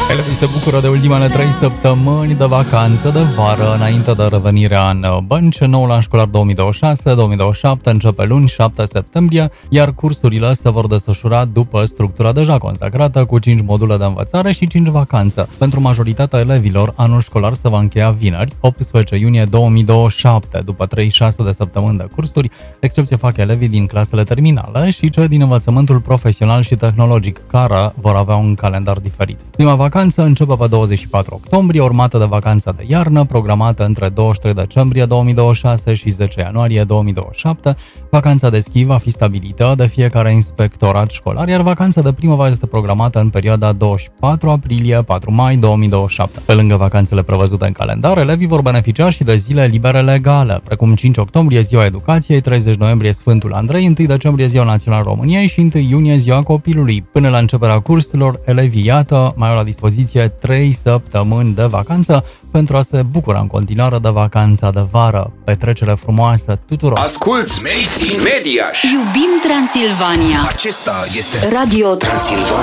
Elevii se bucură de ultimele 3 săptămâni de vacanță de vară înainte de revenirea în bănci. Noul an școlar 2026-2027 începe luni, 7 septembrie, iar cursurile se vor desfășura după structura deja consacrată, cu 5 module de învățare și 5 vacanțe. Pentru majoritatea elevilor, anul școlar se va încheia vineri, 18 iunie 2027, după 36 de săptămâni de cursuri. Excepție fac elevii din clasele terminale și cei din învățământul profesional și tehnologic, care vor avea un calendar diferit. Prima vacanță începe pe 24 octombrie, urmată de vacanța de iarnă, programată între 23 decembrie 2026 și 10 ianuarie 2027. Vacanța de schi va fi stabilită de fiecare inspectorat școlar, iar vacanța de primăvară este programată în perioada 24 aprilie-4 mai 2027. Pe lângă vacanțele prevăzute în calendar, elevii vor beneficia și de zile libere legale, precum 5 octombrie, Ziua Educației, 30 noiembrie, Sfântul Andrei, 1 decembrie, Ziua Națională României și 1 iunie, Ziua Copilului. Până la începerea cursurilor, elevii, iată, mai au la dispoziție 3 săptămâni de vacanță pentru a se bucura în continuare de vacanța de vară. Petrecere frumoasă tuturor! Asculți Made in Mediaș! Iubim Transilvania! Acesta este Radio Transilvania.